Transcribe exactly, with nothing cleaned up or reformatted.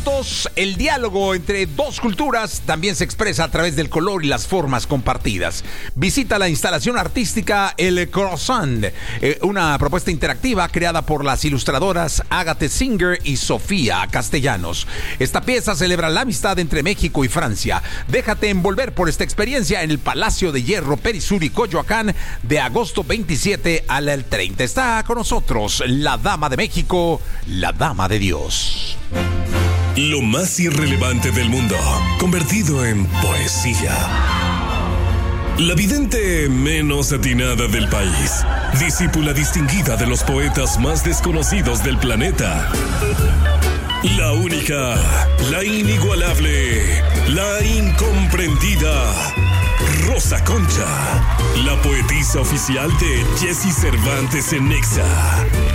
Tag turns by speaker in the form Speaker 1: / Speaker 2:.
Speaker 1: El diálogo entre dos culturas también se expresa a través del color y las formas compartidas. Visita la instalación artística El Croissant, eh, una propuesta interactiva creada por las ilustradoras Agathe Singer y Sofía Castellanos. Esta pieza celebra la amistad entre México y Francia. Déjate envolver por esta experiencia en el Palacio de Hierro Perisur y Coyoacán de agosto veintisiete al treinta. Está con nosotros la Dama de México, la Dama de Dios.
Speaker 2: Lo más irrelevante del mundo, convertido en poesía. La vidente menos atinada del país, discípula distinguida de los poetas más desconocidos del planeta. La única, la inigualable, la incomprendida, Rosa Concha, la poetisa oficial de Jesse Cervantes en Nexa.